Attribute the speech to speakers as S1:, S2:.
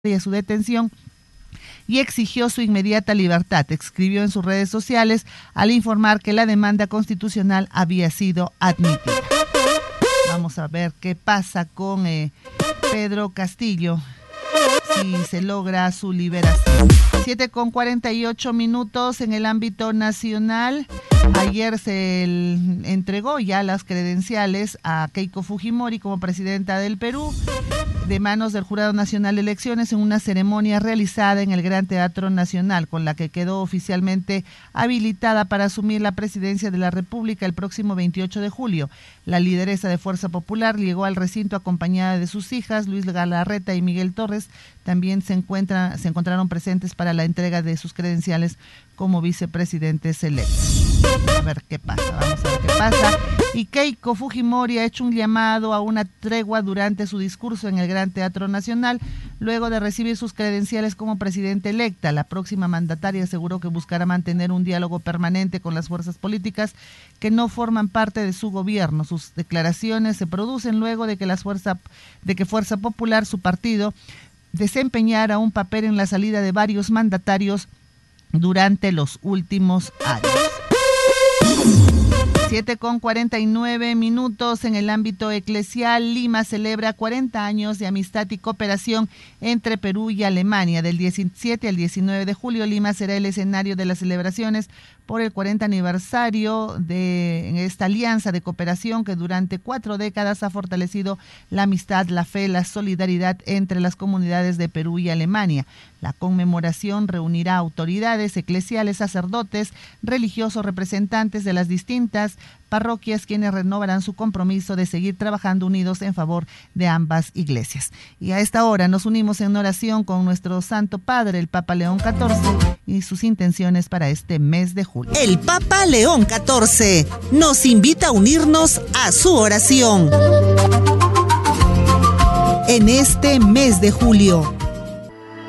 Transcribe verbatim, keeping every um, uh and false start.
S1: de su detención y exigió su inmediata libertad. Escribió en sus redes sociales al informar que la demanda constitucional había sido admitida. Vamos a ver qué pasa con eh, Pedro Castillo, si se logra su liberación. siete con cuarenta y ocho minutos en el ámbito nacional. Ayer se el, entregó ya las credenciales a Keiko Fujimori como presidenta del Perú, de manos del Jurado Nacional de Elecciones, en una ceremonia realizada en el Gran Teatro Nacional, con la que quedó oficialmente habilitada para asumir la presidencia de la República el próximo veintiocho de julio. La lideresa de Fuerza Popular llegó al recinto acompañada de sus hijas, Luis Galarreta y Miguel Torres. También se encuentra, se encontraron presentes para la entrega de sus credenciales como vicepresidentes electos. A ver qué pasa, vamos a ver qué pasa. Y Keiko Fujimori ha hecho un llamado a una tregua durante su discurso en el Gran Teatro Nacional, luego de recibir sus credenciales como presidenta electa. La próxima mandataria aseguró que buscará mantener un diálogo permanente con las fuerzas políticas que no forman parte de su gobierno. Sus declaraciones se producen luego de que la fuerza, de que Fuerza Popular, su partido, desempeñara un papel en la salida de varios mandatarios durante los últimos años. siete con cuarenta y nueve minutos en el ámbito eclesial. Lima celebra cuarenta años de amistad y cooperación entre Perú y Alemania. Del diecisiete al diecinueve de julio, Lima será el escenario de las celebraciones por el cuarenta aniversario de esta alianza de cooperación que durante cuatro décadas ha fortalecido la amistad, la fe, la solidaridad entre las comunidades de Perú y Alemania. La conmemoración reunirá autoridades eclesiales, sacerdotes, religiosos, representantes de las distintas parroquias, quienes renovarán su compromiso de seguir trabajando unidos en favor de ambas iglesias. Y a esta hora nos unimos en oración con nuestro Santo Padre, el Papa León catorce, y sus intenciones para este mes de julio.
S2: El Papa León catorce nos invita a unirnos a su oración. En este mes de julio,